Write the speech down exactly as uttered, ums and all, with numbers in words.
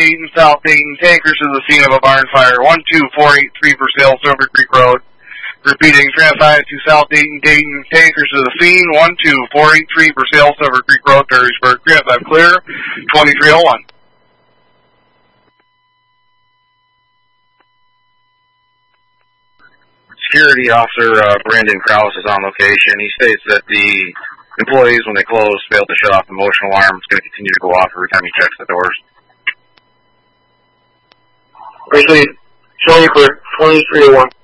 Dayton, South Dayton, tankers to the scene of a barn fire, one two four eight three for sale, Silver Creek Road. Repeating, Transit to South Dayton, Dayton, tankers to the scene, one two four eight three for sale, Silver Creek Road, Perrysburg. Transit clear, twenty-three oh one. Security Officer uh, Brandon Krause is on location. He states that the employees, when they close, failed to shut off the motion alarm. It's going to continue to go off every time he checks the doors. Actually, showing for twenty-three oh one.